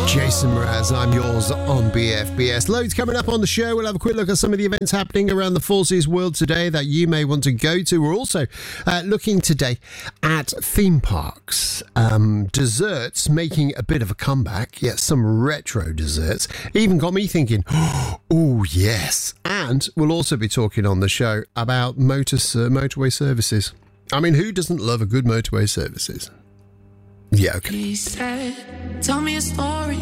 Jason Mraz, I'm yours on BFBS. Loads coming up on the show. We'll have a quick look at some of the events happening around the Four Seas world today that you may want to go to. We're also looking today at theme parks. Desserts making a bit of a comeback. Yes, some retro desserts. Even got me thinking, oh, yes. And we'll also be talking on the show about motorway services. I mean, who doesn't love a good motorway services? Yeah, okay. He said, tell me a story.